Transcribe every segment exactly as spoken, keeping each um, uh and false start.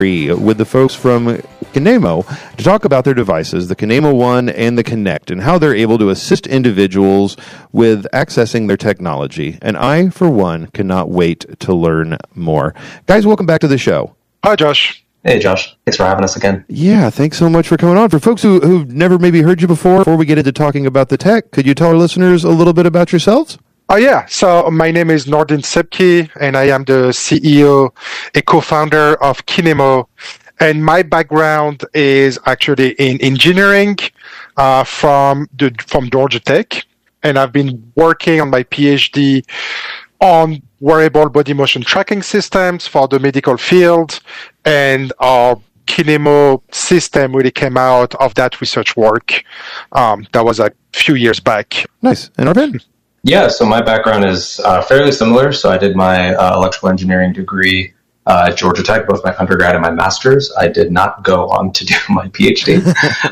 with the folks from Kinemo to talk about their devices, the Kinemo One and the Kinect, and how they're able to assist individuals with accessing their technology. And I, for one, cannot wait to learn more. Guys, welcome back to the show. Hi, Josh. Hey, Josh. Thanks for having us again. Yeah, thanks so much for coming on. For folks who, who've never maybe heard you before, before we get into talking about the tech, could you tell our listeners a little bit about yourselves? Oh, yeah. So my name is Nordin Sebki, and I am the C E O and co-founder of Kinemo. And my background is actually in engineering uh, from the from Georgia Tech. And I've been working on my PhD on wearable body motion tracking systems for the medical field. And our Kinemo system really came out of that research work. Um, that was a few years back. Nice. And Arvind? Yeah, so my background is uh, fairly similar. So I did my uh, electrical engineering degree uh, at Georgia Tech, both my undergrad and my master's. I did not go on to do my PhD.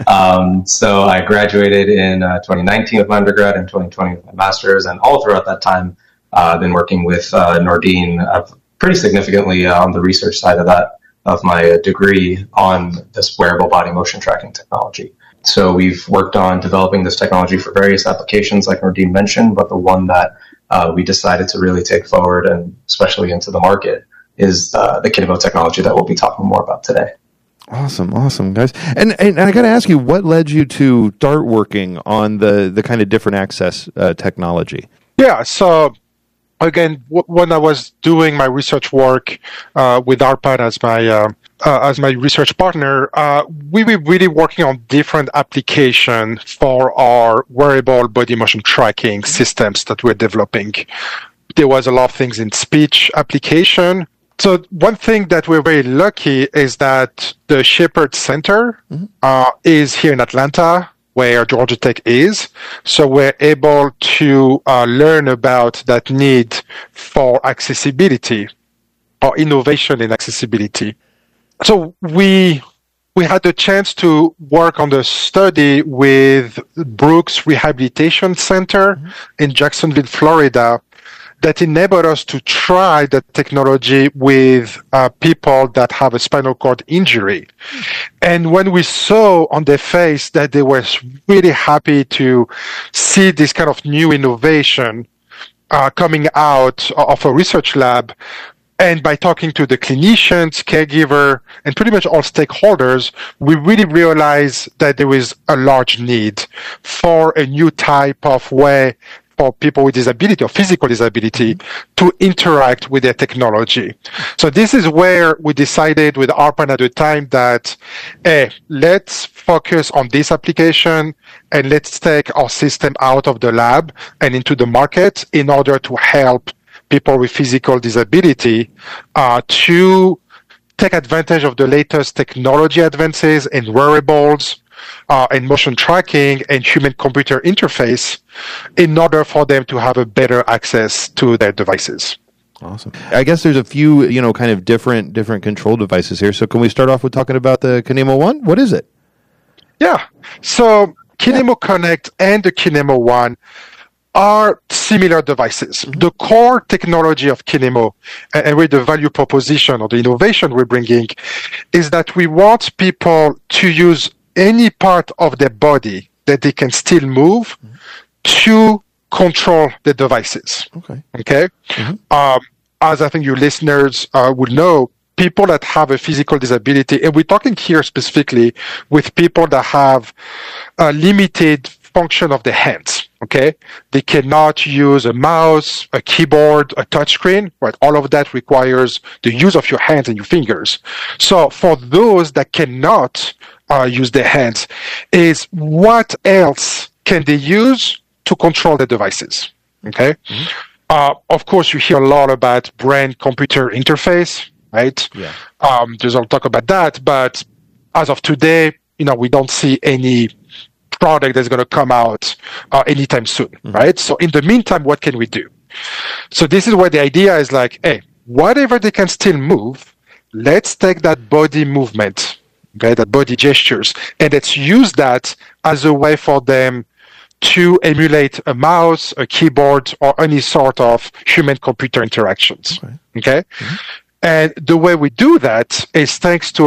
um, so I graduated in uh, twenty nineteen with my undergrad and twenty twenty with my master's. And all throughout that time, uh, I've been working with uh, Nordin uh, pretty significantly uh, on the research side of that, of my uh, degree on this wearable body motion tracking technology. So we've worked on developing this technology for various applications, like Nordin mentioned, but the one that uh, we decided to really take forward, and especially into the market, is uh, the Kinemo technology that we'll be talking more about today. Awesome, awesome, guys. And and I got to ask you, what led you to start working on the, the kind of different access uh, technology? Yeah, so again, w- when I was doing my research work uh, with Arpad as my uh, uh, as my research partner, uh, we were really working on different applications for our wearable body motion tracking systems that we're developing. There was a lot of things in speech application. So one thing that we're very lucky is that the Shepherd Center mm-hmm. uh, is here in Atlanta, where Georgia Tech is. So we're able to uh, learn about that need for accessibility or innovation in accessibility. So we we had the chance to work on the study with Brooks Rehabilitation Center mm-hmm. in Jacksonville, Florida, that enabled us to try the technology with uh, people that have a spinal cord injury. And when we saw on their face that they were really happy to see this kind of new innovation uh, coming out of a research lab, and by talking to the clinicians, caregiver, and pretty much all stakeholders, we really realized that there is a large need for a new type of way for people with disability or physical disability mm-hmm. to interact with their technology. So this is where we decided with Arpan at the time that, hey, let's focus on this application and let's take our system out of the lab and into the market in order to help people with physical disability uh, to take advantage of the latest technology advances in wearables, Uh, and motion tracking and human-computer interface in order for them to have a better access to their devices. Awesome. I guess there's a few, you know, kind of different different control devices here. So can we start off with talking about the Kinemo One? What is it? Yeah. So Kinemo yeah. Connect and the Kinemo One are similar devices. Mm-hmm. The core technology of Kinemo and with the value proposition or the innovation we're bringing is that we want people to use any part of their body that they can still move mm-hmm. to control the devices. Okay. Okay. Mm-hmm. Um, as I think your listeners uh, would know, people that have a physical disability, and we're talking here specifically with people that have a limited function of the hands. Okay. They cannot use a mouse, a keyboard, a touchscreen, right? All of that requires the use of your hands and your fingers. So for those that cannot Uh, use their hands, is what else can they use to control the devices? Okay. Mm-hmm. Uh, of course, you hear a lot about brain-computer interface, right? Yeah. Um, there's a talk about that, but as of today, you know, we don't see any product that's going to come out uh, anytime soon, mm-hmm. right? So in the meantime, what can we do? So this is where the idea is like, hey, whatever they can still move, let's take that body movement, okay, that body gestures, and let's use that as a way for them to emulate a mouse, a keyboard, or any sort of human-computer interactions. Okay. okay? Mm-hmm. And the way we do that is thanks to